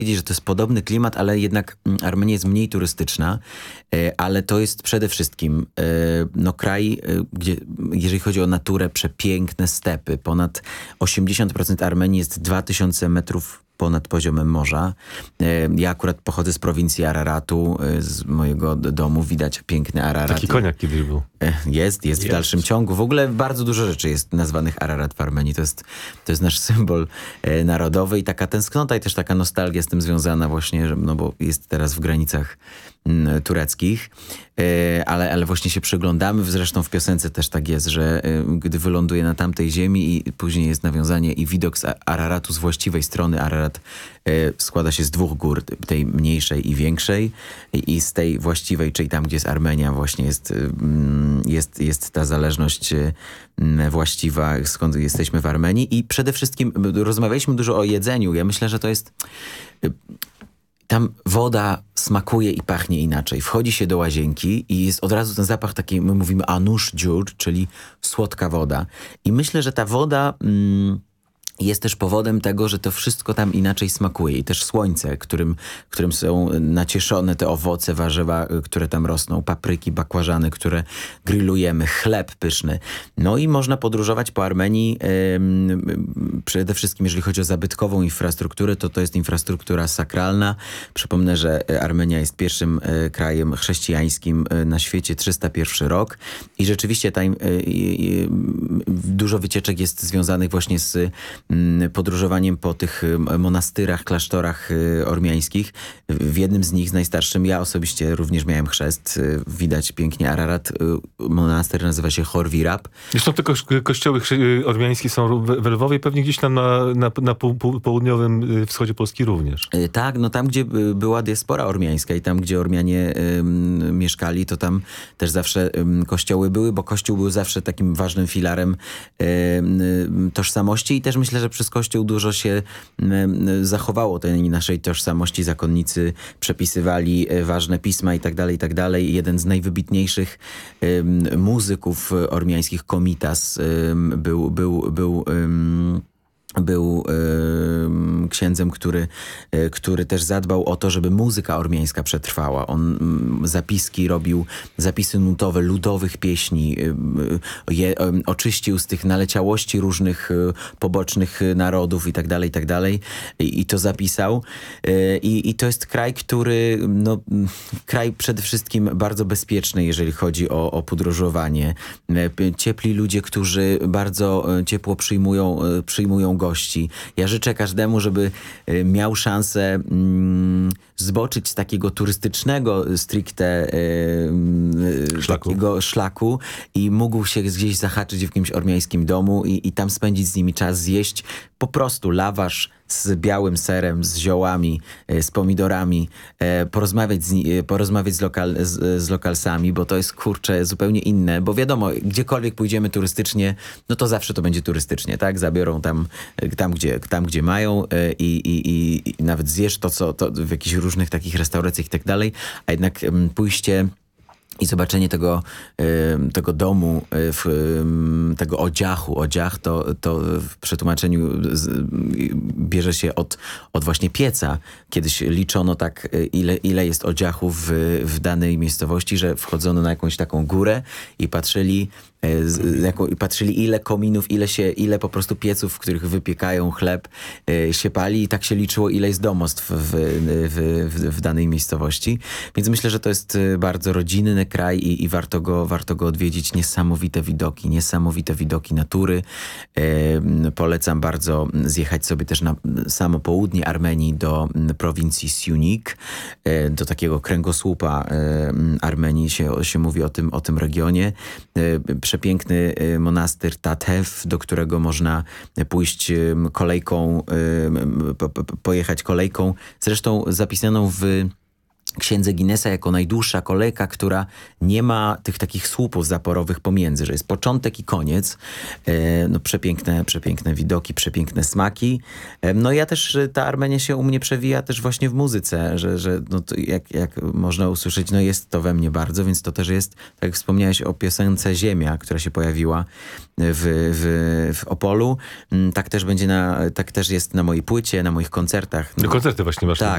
powiedzieć, że to jest podobny klimat, ale jednak Armenia jest mniej turystyczna, ale to jest przede wszystkim kraj, gdzie jeżeli chodzi o naturę, przepiękne stepy. Ponad 80% Armenii jest 2000 metrów ponad poziomem morza. Ja akurat pochodzę z prowincji Araratu, z mojego domu widać piękny Ararat. Taki koniak kiedyś był. Jest w dalszym ciągu. W ogóle bardzo dużo rzeczy jest nazwanych Ararat w Armenii. To jest nasz symbol narodowy i taka tęsknota i też taka nostalgia z tym związana właśnie, bo jest teraz w granicach tureckich, ale właśnie się przyglądamy. Zresztą w piosence też tak jest, że gdy wyląduje na tamtej ziemi i później jest nawiązanie i widok z Araratu z właściwej strony. Ararat składa się z dwóch gór, tej mniejszej i większej i z tej właściwej, czyli tam, gdzie jest Armenia, właśnie jest ta zależność właściwa, skąd jesteśmy w Armenii. I przede wszystkim rozmawialiśmy dużo o jedzeniu. Ja myślę, że to jest... Tam woda smakuje i pachnie inaczej. Wchodzi się do łazienki i jest od razu ten zapach taki, my mówimy anush dżur, czyli słodka woda. I myślę, że ta woda jest też powodem tego, że to wszystko tam inaczej smakuje. I też słońce, którym są nacieszone te owoce, warzywa, które tam rosną, papryki, bakłażany, które grillujemy, chleb pyszny. No i można podróżować po Armenii. Przede wszystkim, jeżeli chodzi o zabytkową infrastrukturę, to jest infrastruktura sakralna. Przypomnę, że Armenia jest pierwszym krajem chrześcijańskim na świecie, 301 rok. I rzeczywiście tam dużo wycieczek jest związanych właśnie z podróżowaniem po tych monastyrach, klasztorach ormiańskich. W jednym z nich, najstarszym, ja osobiście również miałem chrzest. Widać pięknie Ararat. Monaster nazywa się Chor Virab. Zresztą te kościoły ormiańskie są w Lwowie, pewnie gdzieś tam na południowym wschodzie Polski również. Tak, no tam, gdzie była diaspora ormiańska i tam, gdzie Ormianie mieszkali, to tam też zawsze kościoły były, bo kościół był zawsze takim ważnym filarem tożsamości i też myślę, że przez kościół dużo się zachowało tej naszej tożsamości. Zakonnicy przepisywali ważne pisma i tak dalej, i tak dalej. Jeden z najwybitniejszych muzyków ormiańskich, Komitas, był księdzem, który też zadbał o to, żeby muzyka ormiańska przetrwała. On robił zapisy nutowe ludowych pieśni, oczyścił z tych naleciałości różnych pobocznych narodów i tak dalej, i tak dalej. I to zapisał. I to jest kraj, kraj przede wszystkim bardzo bezpieczny, jeżeli chodzi o podróżowanie. Ciepli ludzie, którzy bardzo ciepło przyjmują gości. Ja życzę każdemu, żeby miał szansę zboczyć z takiego turystycznego stricte takiego szlaku i mógł się gdzieś zahaczyć w jakimś ormiańskim domu i tam spędzić z nimi czas, zjeść po prostu lawasz z białym serem, z ziołami, z pomidorami, porozmawiać z lokalsami, bo to jest, kurczę, zupełnie inne, bo wiadomo, gdziekolwiek pójdziemy turystycznie, no to zawsze to będzie turystycznie, tak? Zabiorą tam gdzie mają i nawet zjesz to w jakichś różnych takich restauracjach i tak dalej, a jednak pójście i zobaczenie tego domu, tego odziachu. Odziach to w przetłumaczeniu bierze się od właśnie pieca. Kiedyś liczono tak, ile jest odziachu w danej miejscowości, że wchodzono na jakąś taką górę i patrzyli ile kominów, ile po prostu pieców, w których wypiekają chleb, się pali i tak się liczyło, ile jest domostw w danej miejscowości. Więc myślę, że to jest bardzo rodzinny kraj i warto go odwiedzić. Niesamowite widoki natury. Polecam bardzo zjechać sobie też na samo południe Armenii do prowincji Syunik, do takiego kręgosłupa Armenii się mówi o tym regionie. Przepiękny monastyr Tatev, do którego można pójść pojechać kolejką. Zresztą zapisaną w Księdze Guinnessa jako najdłuższa kolejka, która nie ma tych takich słupów zaporowych pomiędzy, że jest początek i koniec. Przepiękne widoki, przepiękne smaki. No ja też, ta Armenia się u mnie przewija też właśnie w muzyce, że jak można usłyszeć, jest to we mnie bardzo, więc to też jest, tak jak wspomniałeś o piosence Ziemia, która się pojawiła w Opolu. Tak też jest na mojej płycie, na moich koncertach. Koncerty właśnie masz. Tak,